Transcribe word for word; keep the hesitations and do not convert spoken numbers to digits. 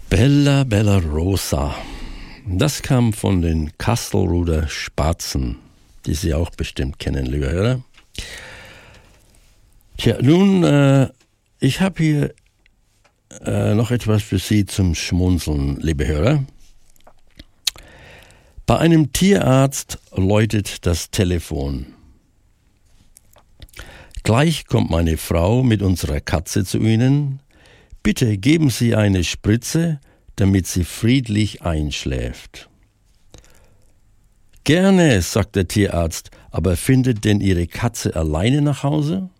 Bella Bella Rosa. Das kam von den Kastelruder Spatzen, die Sie auch bestimmt kennen, lieber Hörer. Tja, nun, äh, ich habe hier äh, noch etwas für Sie zum Schmunzeln, liebe Hörer. Bei einem Tierarzt läutet das Telefon. Gleich kommt meine Frau mit unserer Katze zu Ihnen. Bitte geben Sie eine Spritze, damit sie friedlich einschläft. Gerne, sagt der Tierarzt, aber findet denn Ihre Katze alleine nach Hause?